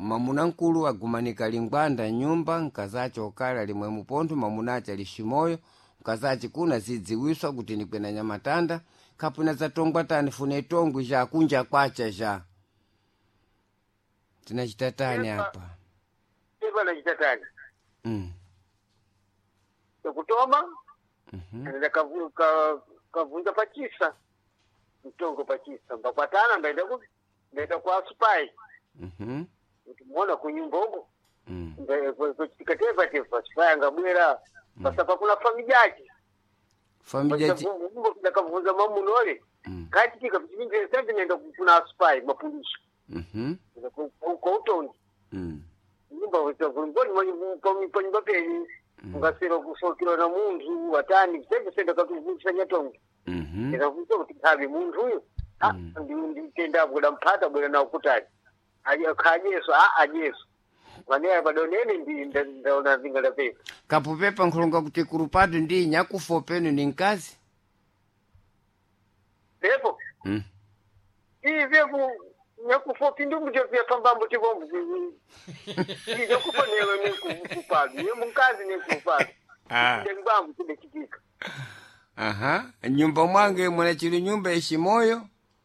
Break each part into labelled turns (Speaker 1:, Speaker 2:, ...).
Speaker 1: mamuna nkulu agumanika lingwanda nyumba nkazacho okala limwe mupontho mamunacha lishimoyo nkazachi kuna zidziwiswa kuti nikwena nyamatanda kapuna zatongwa tani fune tongwi ja kunja kwacha ja tinachitatani hapa
Speaker 2: Eba na jitatani kutoma anaenda kavunja pachisa mtongo pachisa mpapatana ndaenda kwa supai ukimwona kunyumba huko kuchikatepa supai angabwera pasapa kuna famijaji ndakavunza mamunole kati tikapichinje sente nenda kuna supai mapundisho kwa utongi nyumba kwa nyumba peni ngasero kusokiro na muntu watani sente kakuvunza nyatongi ndakavunza kuti habi muntu huyo nditenda bwela mpata bwela na ukutani ajeso ajeso vanea badonene ndaona zingala pepa
Speaker 1: kapupepa nkhulunga kuti kurupatu ndi nyakufo penu ni nkazi
Speaker 2: pepo vepo nyakufo pindu mjo pia pambambo tibombo nyakufo newe ni kupadu ye munkazi ni kupadu ndembambo tinde kitika
Speaker 1: nyumba mwange mwana chili nyumba ishimoyo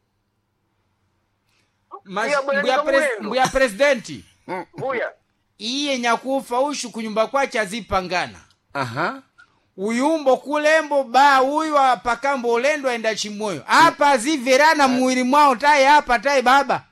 Speaker 3: mbuya presidenti
Speaker 2: mbuya
Speaker 3: iye nyakufa ushu kunyumba kwache azipangana uyumbo kulembo ba uyu apakambo ulendo aenda chimoyo hapa aziverana muwili mwao tai hapa tai baba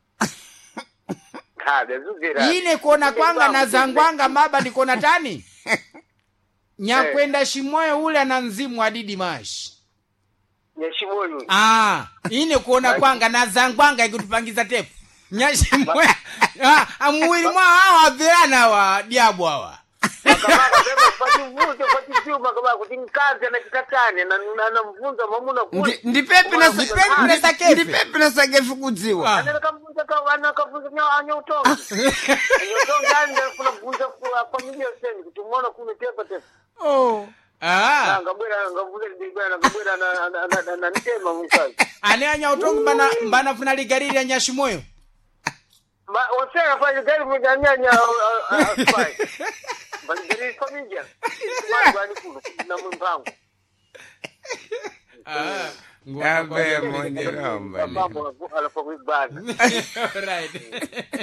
Speaker 3: ine kona kwanga na zangwanga maba nikona tani nyakwenda shimoyo ule na nzimu adidi mashi
Speaker 2: nyashimoyo
Speaker 3: ine kuona kwanga na zangwanga ikutupangiza tepu nyashimoyo amuwili mwao hawa averana wa diabu hawa
Speaker 2: Makamaka sema pati vyuma kama kuti nkazi anachitatane na mvunza mamuna kule.
Speaker 1: Ndipepe na sakefu kudziwa.
Speaker 2: Anakavunza nya utongo. Nya utongo ande kuna vunza kwa familia seni kutumona kumetepa tepa. Ngabwera ngabwera na nitema mkazi.
Speaker 3: Ane anya utongo mbana funa ligariri ya nyashimoyo.
Speaker 2: Wasera fanya gari mjanyanya aspai. Bandiri familia. Mwani kuno na mpango.
Speaker 1: Ngabe moni ramba.
Speaker 2: Mambo alapokuibana.
Speaker 3: Right.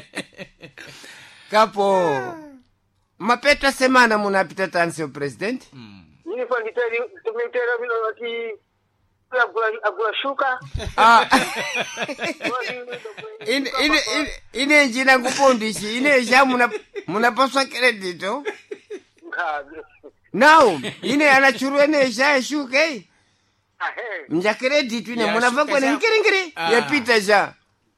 Speaker 1: Kapo. Mapeta semana munapita tansio president?
Speaker 2: Nini kwa tumetera vile wati agula shuka.
Speaker 1: Ine njina ngupondishi. Ine ja munapaswa kredito. Now, ine anachurwe ne ja shuke. Mja kredito ine munavakwa ni ngiri ya pita ja.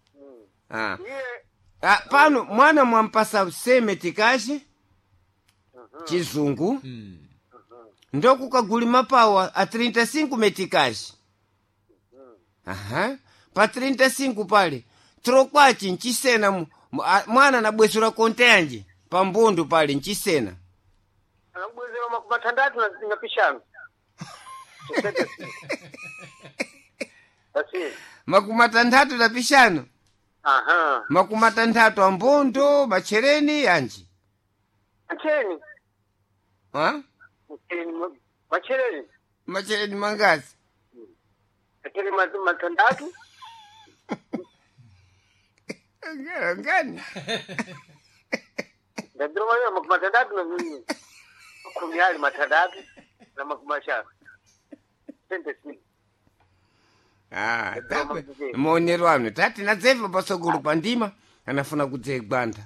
Speaker 1: Pano mwana mwampasa useme tikashi chizungu ndoku kaguli mapawa a 35 metikashi. Pa 35 pale trokwachi nchisena mwana na bwesura konte anje pa mbundu pale nchisena
Speaker 2: anabwezera makumatandatu na pishano basi
Speaker 1: makumatandatu na pishano makumatandatu ambundu machereni anje machereni mangazi
Speaker 2: akili matandatu
Speaker 1: ngani
Speaker 2: ndio wale matandatu na nini kumiali matandatu na makumashaka sente si
Speaker 1: monero ano tati nadzeva pasogolo pandima anafuna kudzegwanda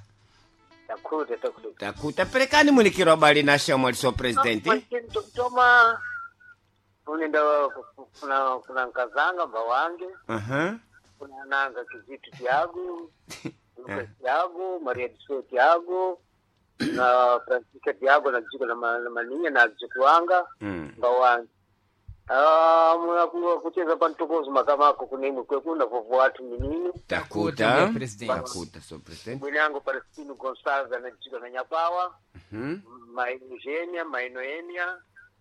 Speaker 1: takuta perekani munikiro bali na shamwali so president
Speaker 2: toma unenda kuna nkazanga bawange kuna nanga kizitu Tiago Tiago Maria Diso Tiago na Francisca Tiago na jiko na mania na jikuanga bawange muna kucheza pantokozo makamako kunemu kwekuna vovo watu minini
Speaker 1: takuta so president
Speaker 2: mwini yangu Palestino Gonsalves na jiko na nyapawa Maino Noemia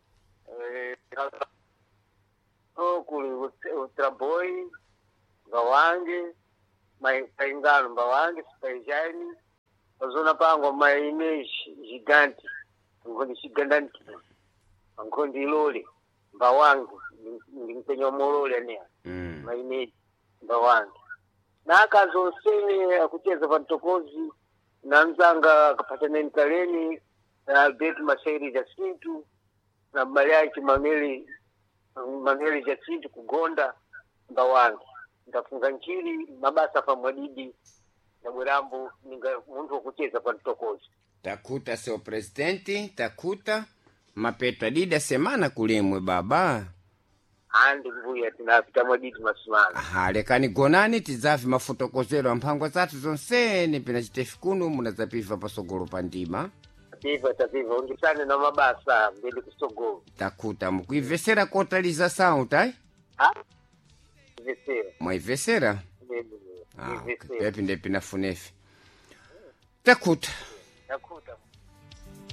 Speaker 2: kuli Utraboi Bawange Paingano Bawange Spaijani Pazona pango ma image gigante. Ngondi giganti. Ngondi lole. Mbawangu ndimpenyo molole ne. Ma image mbawangu. Na akazosene akucheza pantokozi na mzanga akapatana mkaleni na Albert Mashairi Jacinto na Mariachi Maneli Jacinto kugonda Mbawangu. Ndafunga nchiri mabasa pa Mwadidi na Mwirambo ninga muntu wakucheza pantokozi.
Speaker 1: Takuta sio presidenti, takuta mapeta dida semana kulimwe baba.
Speaker 2: Andi mbuya tinapita Mwadidi masimana.
Speaker 1: Lekani gonani tizafi mafotokozero ampango zatu zonsene pina chitefikunu munazapiva pasogoro pandima.
Speaker 2: Tapiva ungisane na mabasa mbele kusogoro.
Speaker 1: Takuta mukuivesera kotaliza sound ai?
Speaker 2: Ivesera.
Speaker 1: Mwaivesera?
Speaker 2: Ivesera.
Speaker 1: Pepi ndepi na funefi. Takuta.